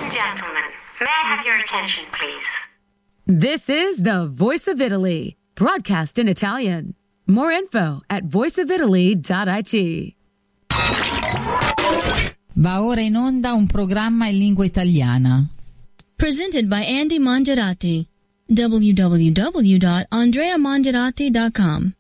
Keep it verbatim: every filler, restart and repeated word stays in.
and gentlemen, may I have your attention, please? This is the Voice of Italy, broadcast in Italian. More info at voice of italy dot it. Va ora in onda un programma in lingua italiana. Presented by Andy Mongerati. w w w dot andrea mongerati dot com